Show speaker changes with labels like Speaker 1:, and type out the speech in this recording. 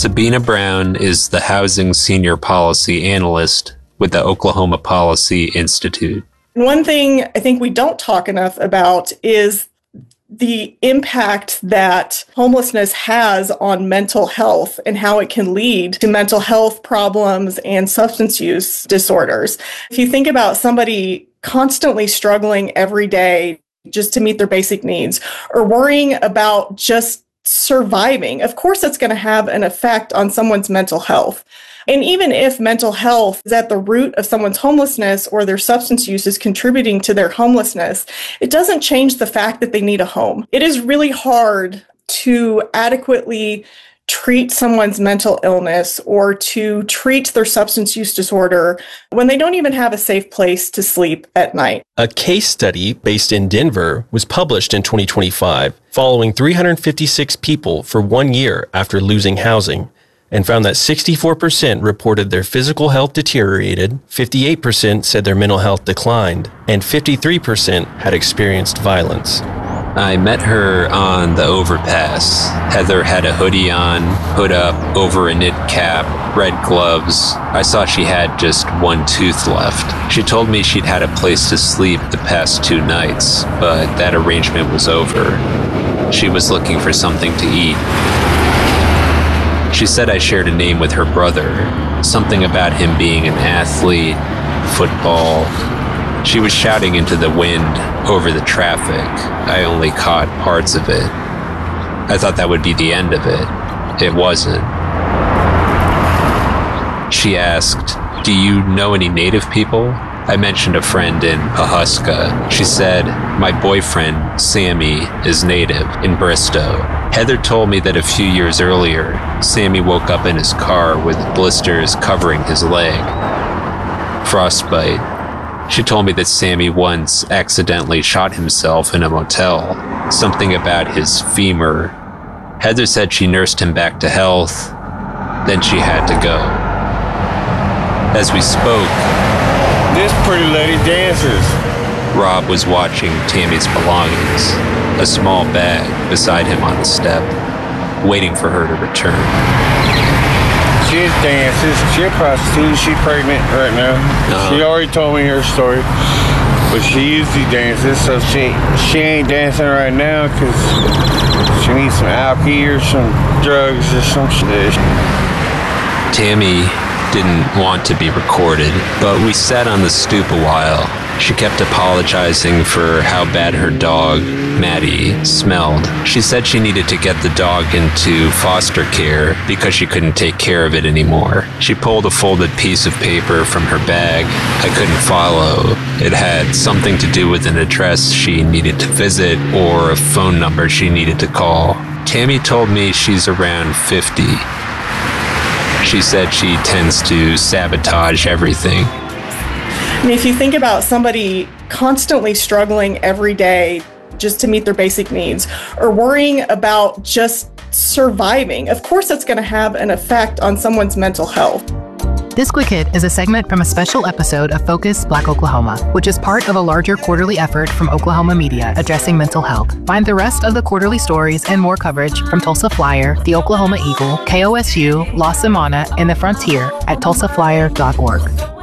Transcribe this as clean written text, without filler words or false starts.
Speaker 1: Sabina Brown is the Housing Senior Policy Analyst with the Oklahoma Policy Institute.
Speaker 2: One thing I think we don't talk enough about is the impact that homelessness has on mental health and how it can lead to mental health problems and substance use disorders. If you think about somebody constantly struggling every day just to meet their basic needs or worrying about just surviving, of course, that's going to have an effect on someone's mental health. And even if mental health is at the root of someone's homelessness or their substance use is contributing to their homelessness, it doesn't change the fact that they need a home. It is really hard to adequately treat someone's mental illness or to treat their substance use disorder when they don't even have a safe place to sleep at night.
Speaker 3: A case study based in Denver was published in 2025, following 356 people for 1 year after losing housing, and found that 64% reported their physical health deteriorated, 58% said their mental health declined, and 53% had experienced violence.
Speaker 1: I met her on the overpass. Heather had a hoodie on, hood up, over a knit cap, red gloves. I saw she had just one tooth left. She told me she'd had a place to sleep the past 2 nights, but that arrangement was over. She was looking for something to eat. She said I shared a name with her brother, something about him being an athlete, football. She was shouting into the wind over the traffic. I only caught parts of it. I thought that would be the end of it. It wasn't. She asked, "Do you know any Native people?" I mentioned a friend in Pawhuska. She said, "My boyfriend, Sammy, is Native in Bristow." Heather told me that a few years earlier, Sammy woke up in his car with blisters covering his leg. Frostbite. She told me that Sammy once accidentally shot himself in a motel, something about his femur. Heather said she nursed him back to health, then she had to go. As we spoke,
Speaker 4: this pretty lady dances.
Speaker 1: Rob was watching Tammy's belongings, a small bag beside him on the step, waiting for her to return.
Speaker 4: She dances. She's a prostitute. She's pregnant right now. She already told me her story, but she usually dances, so she ain't dancing right now because she needs some alcohol or some drugs or some shit.
Speaker 1: Tammy didn't want to be recorded, but we sat on the stoop a while. She kept apologizing for how bad her dog, Maddie, smelled. She said she needed to get the dog into foster care because she couldn't take care of it anymore. She pulled a folded piece of paper from her bag. I couldn't follow. It had something to do with an address she needed to visit or a phone number she needed to call. Tammy told me she's around 50. She said she tends to sabotage everything.
Speaker 2: I mean, if you think about somebody constantly struggling every day just to meet their basic needs or worrying about just surviving, of course that's going to have an effect on someone's mental health.
Speaker 5: This Quick Hit is a segment from a special episode of Focus Black Oklahoma, which is part of a larger quarterly effort from Oklahoma media addressing mental health. Find the rest of the quarterly stories and more coverage from Tulsa Flyer, the Oklahoma Eagle, KOSU, La Semana, and the Frontier at tulsaflyer.org.